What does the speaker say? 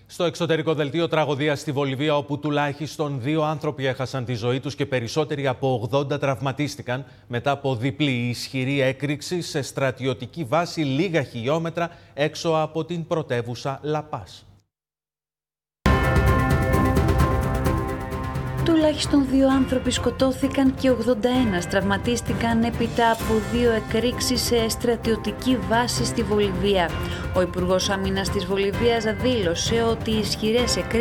Στο εξωτερικό δελτίο τραγωδίας στη Βολιβία, όπου τουλάχιστον 2 άνθρωποι έχασαν τη ζωή τους και περισσότεροι από 80 τραυματίστηκαν μετά από διπλή ισχυρή έκρηξη σε στρατιωτική βάση λίγα χιλιόμετρα έξω από την πρωτεύουσα Λα Πας. Τουλάχιστον 2 άνθρωποι σκοτώθηκαν και 81 τραυματίστηκαν έπειτα από 2 εκρήξεις σε στρατιωτική βάση στη Βολιβία. Ο Υπουργός Άμυνας της Βολιβίας δήλωσε ότι οι ισχυρές εκρήξεις